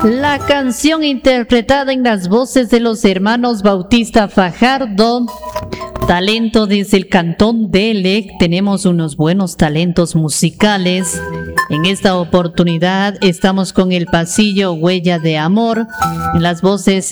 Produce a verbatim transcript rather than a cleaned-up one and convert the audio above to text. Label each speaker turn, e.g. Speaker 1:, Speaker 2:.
Speaker 1: La canción interpretada en las voces de los hermanos Bautista Fajardo, talento desde el Cantón Delec. Tenemos unos buenos talentos musicales. En esta oportunidad estamos con el pasillo Huella de Amor, en las voces